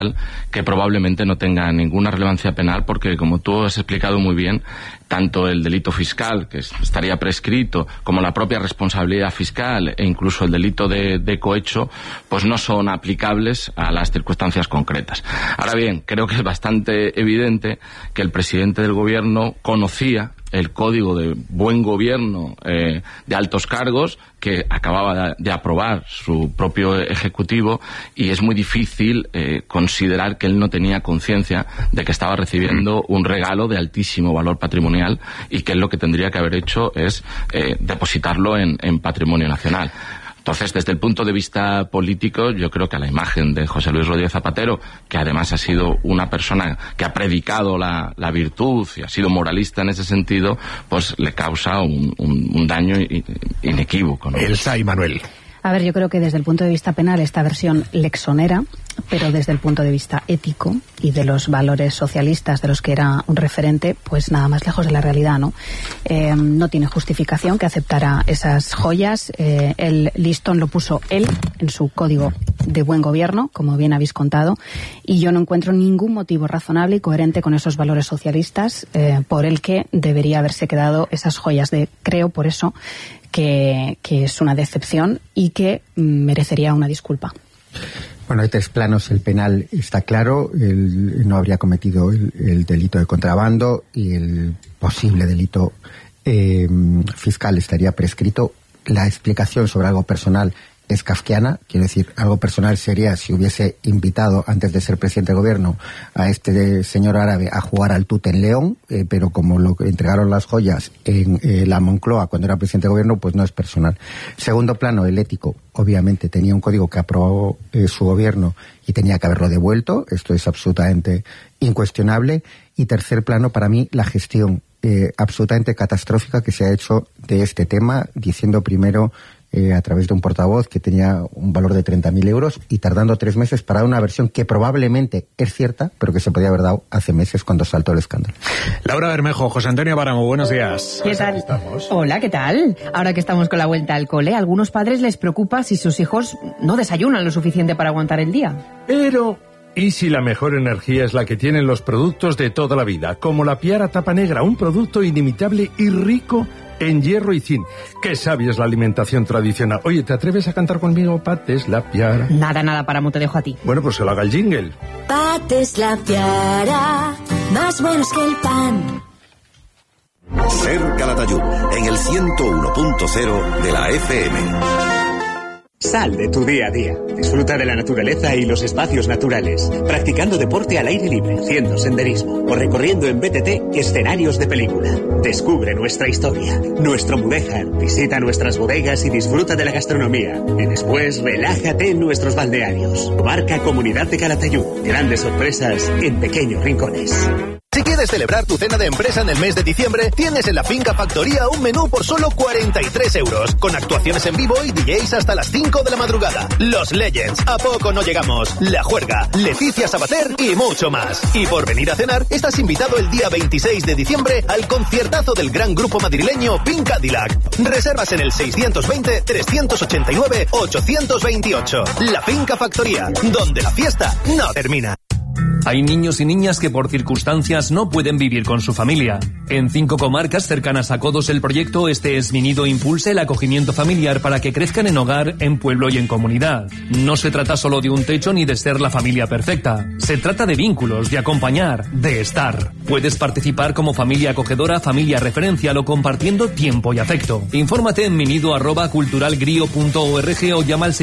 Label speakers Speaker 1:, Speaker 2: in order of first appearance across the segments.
Speaker 1: que probablemente no tenga ninguna relevancia penal, porque como tú has explicado muy bien, tanto el delito fiscal, que estaría prescrito, como la propia responsabilidad fiscal e incluso el delito de cohecho, pues no son aplicables a las circunstancias concretas. Ahora bien, creo que es bastante evidente que el presidente del gobierno conocía el código de buen gobierno de altos cargos que acababa de aprobar su propio ejecutivo, y es muy difícil considerar que él no tenía conciencia de que estaba recibiendo un regalo de altísimo valor patrimonial y que él lo que tendría que haber hecho es depositarlo en patrimonio nacional. Entonces, desde el punto de vista político, yo creo que a la imagen de José Luis Rodríguez Zapatero, que además ha sido una persona que ha predicado la virtud y ha sido moralista en ese sentido, pues le causa un daño inequívoco, ¿no?
Speaker 2: Elsa y Manuel.
Speaker 3: A ver, yo creo que desde el punto de vista penal esta versión le exonera, pero desde el punto de vista ético y de los valores socialistas de los que era un referente, pues nada más lejos de la realidad, ¿no? No tiene justificación que aceptara esas joyas. El listón lo puso él en su código de buen gobierno, como bien habéis contado, y yo no encuentro ningún motivo razonable y coherente con esos valores socialistas por el que debería haberse quedado esas joyas. Creo por eso que es una decepción y que merecería una disculpa.
Speaker 4: Bueno, hay tres planos. El penal está claro, él no habría cometido el delito de contrabando y el posible delito fiscal estaría prescrito. La explicación sobre algo personal es kafkiana, quiero decir, algo personal sería si hubiese invitado antes de ser presidente de gobierno a este señor árabe a jugar al tute en León, pero como lo entregaron las joyas en la Moncloa cuando era presidente de gobierno, pues no es personal. Segundo plano, el ético, obviamente tenía un código que aprobó su gobierno y tenía que haberlo devuelto, esto es absolutamente incuestionable. Y tercer plano, para mí, la gestión absolutamente catastrófica que se ha hecho de este tema, diciendo primero a través de un portavoz que tenía un valor de 30.000 euros y tardando 3 meses para una versión que probablemente es cierta, pero que se podía haber dado hace meses cuando saltó el escándalo.
Speaker 2: Laura Bermejo, José Antonio Páramo, buenos días.
Speaker 5: ¿Qué tal? Hola, ¿qué tal? Ahora que estamos con la vuelta al cole, a algunos padres les preocupa si sus hijos no desayunan lo suficiente para aguantar el día.
Speaker 6: Pero ¿y si la mejor energía es la que tienen los productos de toda la vida? Como la Piara Tapa Negra, un producto inimitable y rico en hierro y zinc. Qué sabia es la alimentación tradicional. Oye, ¿te atreves a cantar conmigo? Pates la Piara.
Speaker 5: Nada, Páramo, te dejo a ti.
Speaker 6: Bueno, pues se lo haga el jingle.
Speaker 7: Pates la Piara, más buenos que el pan.
Speaker 8: Ser Calatayud, en el 101.0 de la FM.
Speaker 9: Sal de tu día a día. Disfruta de la naturaleza y los espacios naturales, practicando deporte al aire libre, haciendo senderismo o recorriendo en BTT escenarios de película. Descubre nuestra historia, nuestro mudéjar, visita nuestras bodegas y disfruta de la gastronomía. Y después relájate en nuestros balnearios. Marca Comunidad de Calatayud. Grandes sorpresas en pequeños rincones.
Speaker 10: Si quieres celebrar tu cena de empresa en el mes de diciembre, tienes en la Finca Factoría un menú por solo 43 euros, con actuaciones en vivo y DJs hasta las 5 de la madrugada. Los Legends, ¿a poco no llegamos? La Juerga, Leticia Sabater y mucho más. Y por venir a cenar, estás invitado el día 26 de diciembre al conciertazo del gran grupo madrileño Pink Cadillac. Reservas en el 620-389-828. La Finca Factoría, donde la fiesta no termina.
Speaker 11: Hay niños y niñas que por circunstancias no pueden vivir con su familia. En 5 comarcas cercanas a Codos el proyecto Este es mi nido impulsa el acogimiento familiar para que crezcan en hogar, en pueblo y en comunidad. No se trata solo de un techo ni de ser la familia perfecta. Se trata de vínculos, de acompañar, de estar. Puedes participar como familia acogedora, familia referencial o compartiendo tiempo y afecto. Infórmate en minido@culturalgrio.org o llama al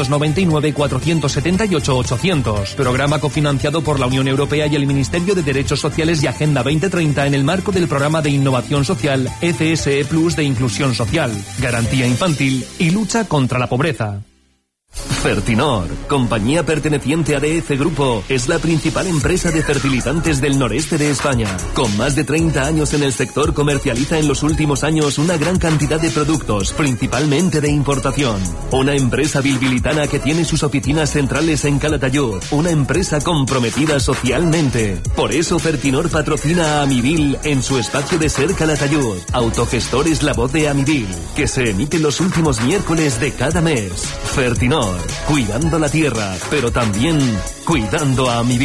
Speaker 11: 699-478-800. Programa cofinanciado por la Unión Europea y el Ministerio de Derechos Sociales y Agenda 2030 en el marco del programa de innovación social FSE Plus de inclusión social, garantía infantil y lucha contra la pobreza.
Speaker 12: Fertinor, compañía perteneciente a DF Grupo, es la principal empresa de fertilizantes del noreste de España. Con más de 30 años en el sector, comercializa en los últimos años una gran cantidad de productos, principalmente de importación. Una empresa bilbilitana que tiene sus oficinas centrales en Calatayud, una empresa comprometida socialmente. Por eso Fertinor patrocina a Amibil en su espacio de Ser Calatayud. Autogestores La Voz de Amibil, que se emite los últimos miércoles de cada mes. Fertinor,
Speaker 11: cuidando la tierra, pero también cuidando a mi vida.